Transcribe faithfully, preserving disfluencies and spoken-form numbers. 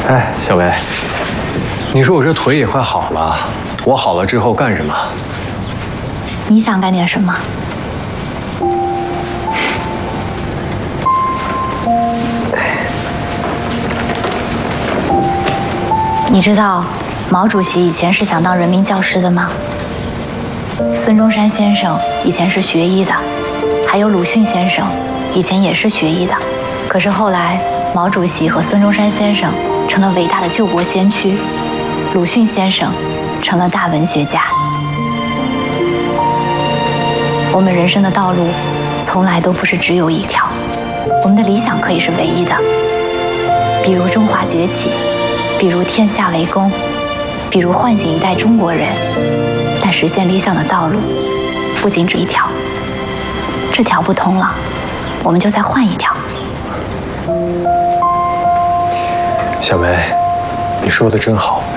哎，小薇，你说我这腿也快好了，我好了之后干什么？ 你想干点什么？你知道毛主席以前是想当人民教师的吗？孙中山先生以前是学医的，还有鲁迅先生以前也是学医的。可是后来，毛主席和孙中山先生成了伟大的救国先驱，鲁迅先生成了大文学家。我们人生的道路从来都不是只有一条，我们的理想可以是唯一的，比如中华崛起，比如天下为公，比如唤醒一代中国人。但实现理想的道路不仅只一条，这条不通了，我们就再换一条。 小薇，你说的真好。